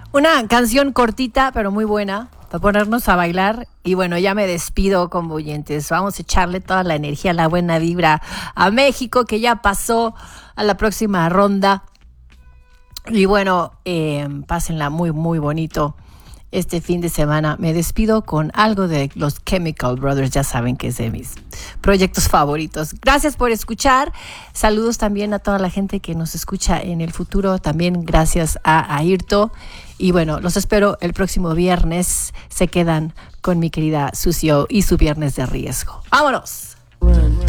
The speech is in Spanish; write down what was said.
Una canción cortita, pero muy buena, para ponernos a bailar. Y bueno, ya me despido, convoyentes. Vamos a echarle toda la energía, la buena vibra a México, que ya pasó a la próxima ronda. Y bueno, pásenla muy, muy bonito este fin de semana. Me despido con algo de los Chemical Brothers. Ya saben que es de mis proyectos favoritos. Gracias por escuchar. Saludos también a toda la gente que nos escucha en el futuro. También gracias a Airto. Y bueno, los espero el próximo viernes. Se quedan con mi querida Sucio y su Viernes de Riesgo. ¡Vámonos!